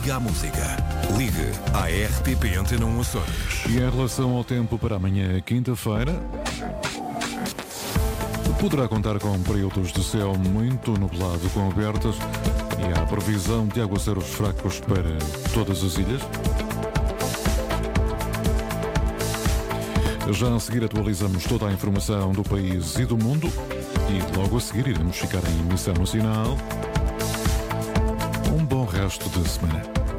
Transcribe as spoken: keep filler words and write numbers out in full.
Ligue à música. Ligue à R T P Antena um Açores. E em relação ao tempo para amanhã, quinta-feira, poderá contar com períodos de céu muito nublado com abertas e há previsão de aguaceiros fracos para todas as ilhas. Já a seguir atualizamos toda a informação do país e do mundo e logo a seguir iremos ficar em emissão nacional. Um bom resto de semana.